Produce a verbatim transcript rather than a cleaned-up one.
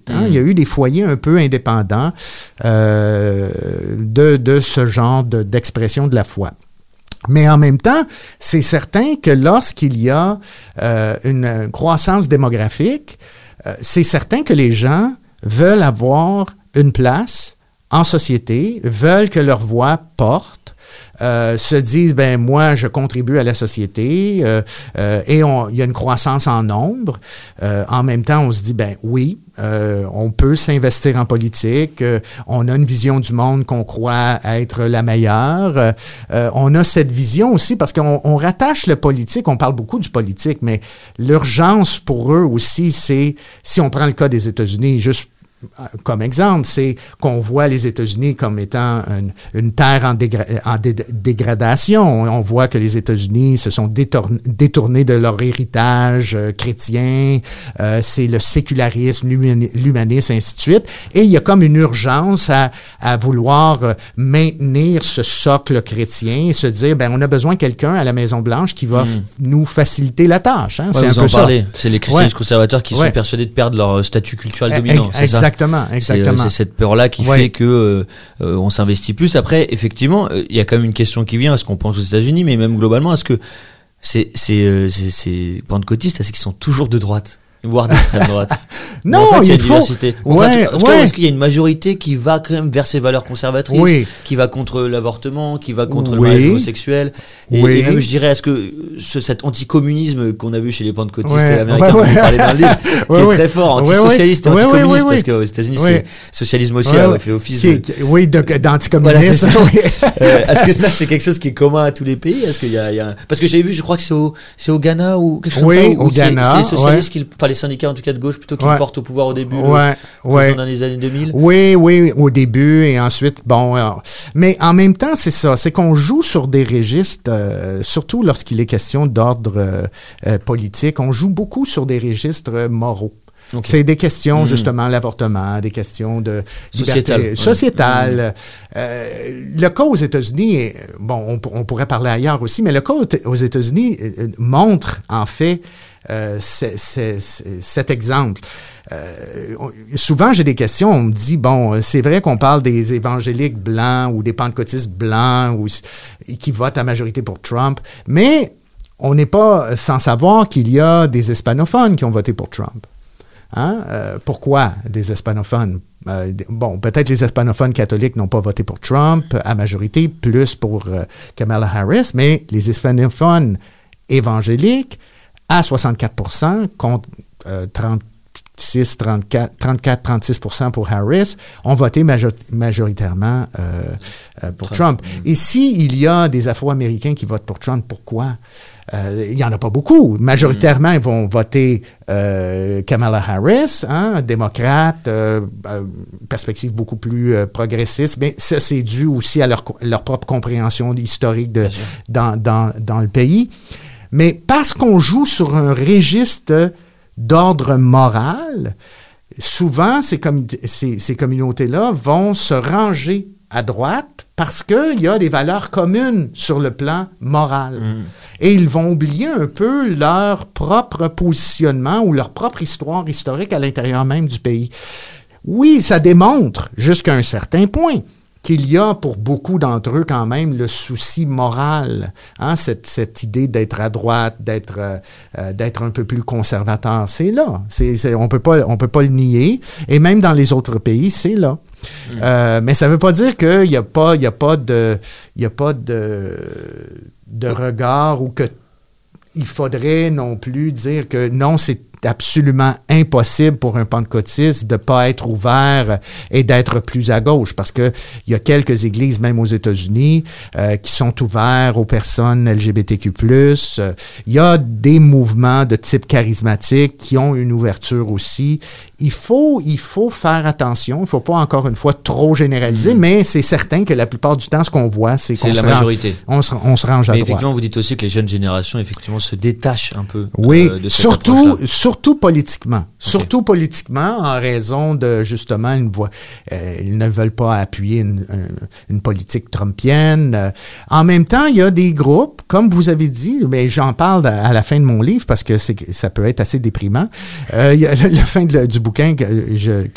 Hein? Mmh. Il y a eu des foyers un peu indépendants euh, de, de ce genre de, d'expression de la foi. Mais en même temps, c'est certain que lorsqu'il y a euh, une croissance démographique, euh, c'est certain que les gens veulent avoir une place en société, veulent que leur voix porte, euh, se disent, ben moi, je contribue à la société, euh, euh, et il y a une croissance en nombre. Euh, en même temps, on se dit, ben oui, euh, on peut s'investir en politique, euh, on a une vision du monde qu'on croit être la meilleure. Euh, euh, on a cette vision aussi, parce qu'on on rattache le politique, on parle beaucoup du politique, mais l'urgence pour eux aussi, c'est, si on prend le cas des États-Unis, juste comme exemple, c'est qu'on voit les États-Unis comme étant une, une terre en, dégra- en dé- dégradation. On voit que les États-Unis se sont détournés, détournés de leur héritage euh, chrétien. Euh, c'est le sécularisme, l'humani- l'humanisme, ainsi de suite. Et il y a comme une urgence à, à vouloir maintenir ce socle chrétien et se dire, ben on a besoin de quelqu'un à la Maison-Blanche qui va mmh. f- nous faciliter la tâche. Hein? Ouais, c'est vous un en peu parlez. ça. C'est les chrétiens ouais. conservateurs qui ouais. sont persuadés de perdre leur statut culturel dominant. C'est ça? Exactement, exactement. C'est, c'est cette peur-là qui ouais. fait que euh, euh, on s'investit plus. Après, effectivement, il euh, y a quand même une question qui vient. Est-ce qu'on pense aux États-Unis, mais même globalement, est-ce que c'est c'est euh, c'est, c'est pentecôtistes, est-ce qu'ils sont toujours de droite, voire d'extrême droite? Non, en fait, il y a il une faut. diversité. Ouais, enfin, est-ce, ouais. que, est-ce qu'il y a une majorité qui va quand même vers ces valeurs conservatrices, oui. qui va contre l'avortement, qui va contre oui. le mariage homosexuel, et, oui. et même, je dirais, est-ce que ce, cet anticommunisme qu'on a vu chez les pentecôtistes ouais. américains, ouais, ouais. on parlait dans le livre, qui ouais, est ouais. très fort, ouais, antisocialiste ouais. et anticommuniste, ouais, ouais, ouais, parce qu'aux États-Unis, ouais. c'est socialisme aussi ouais, a ouais. fait office qui, de... qui, oui, de, d'anticommunisme. Voilà, oui. euh, est-ce que ça, c'est quelque chose qui est commun à tous les pays? Est-ce qu'il y a, il y a... Parce que j'avais vu, je crois que c'est au, c'est au Ghana ou quelque chose oui, comme ça. au où Ghana. C'est, c'est les socialistes, ouais. qui, enfin les syndicats en tout cas de gauche, plutôt qui ouais. le portent au pouvoir au début. Ouais, le, ouais. dans les années deux mille. Oui, oui, au début et ensuite, bon. Alors, mais en même temps, c'est ça, c'est qu'on joue sur des registres, euh, surtout lorsqu'il est question d'ordre euh, euh, politique, on joue beaucoup sur des registres euh, moraux. Okay. C'est des questions, mmh. justement, l'avortement, des questions de sociétale. liberté sociétale. Mmh. Euh, le cas aux États-Unis, bon, on, on pourrait parler ailleurs aussi, mais le cas aux États-Unis euh, montre, en fait, euh, c'est, c'est, c'est, cet exemple. Euh, on, souvent, j'ai des questions, on me dit, bon, c'est vrai qu'on parle des évangéliques blancs ou des pentecôtistes blancs ou, qui votent à majorité pour Trump, mais on n'est pas sans savoir qu'il y a des hispanophones qui ont voté pour Trump. Hein? Euh, pourquoi des hispanophones? Euh, bon, peut-être les hispanophones catholiques n'ont pas voté pour Trump à majorité, plus pour euh, Kamala Harris, mais les hispanophones évangéliques, à soixante-quatre pour cent contre euh, trente-six, trente-quatre, trente-quatre, trente-six pour cent pour Harris, ont voté major- majoritairement euh, euh, pour Trump. Trump. Et s'il y a des Afro-Américains qui votent pour Trump, pourquoi? Euh, il n'y en a pas beaucoup. Majoritairement, ils vont voter euh, Kamala Harris, hein, démocrate, euh, euh, perspective beaucoup plus euh, progressiste. Mais ça, c'est dû aussi à leur, leur propre compréhension historique de, dans, dans, dans le pays. Mais parce qu'on joue sur un registre d'ordre moral, souvent, ces, com- ces, ces communautés-là vont se ranger à droite parce qu'il y a des valeurs communes sur le plan moral. Mmh. Et ils vont oublier un peu leur propre positionnement ou leur propre histoire historique à l'intérieur même du pays. Oui, ça démontre, jusqu'à un certain point, qu'il y a pour beaucoup d'entre eux quand même le souci moral, hein, cette, cette idée d'être à droite, d'être, euh, d'être un peu plus conservateur, c'est là. C'est, c'est, on peut pas, on peut pas le nier. Et même dans les autres pays, c'est là. Mmh. Euh, mais ça ne veut pas dire qu'il n'y a pas, il y a pas de, il y a pas de, de regard ou que il faudrait non plus dire que non, c'est absolument impossible pour un pentecôtiste de ne pas être ouvert et d'être plus à gauche, parce que il y a quelques églises, même aux États-Unis, euh, qui sont ouvertes aux personnes L G B T Q plus. Euh, il y a des mouvements de type charismatique qui ont une ouverture aussi. Il faut, il faut faire attention. Il ne faut pas, encore une fois, trop généraliser, mmh. mais c'est certain que la plupart du temps, ce qu'on voit, c'est, c'est qu'on la se majorité. Range, on, se, on se range à mais droite. Effectivement, vous dites aussi que les jeunes générations, effectivement, se détachent un peu oui, euh, de cette surtout, approche-là. surtout politiquement. Okay. Surtout politiquement, en raison de, justement, une voie, euh, ils ne veulent pas appuyer une, une, une politique trumpienne. Euh, en même temps, il y a des groupes, comme vous avez dit, mais j'en parle à, à la fin de mon livre parce que c'est, ça peut être assez déprimant. Euh, il y a la fin de, du bouquin que je,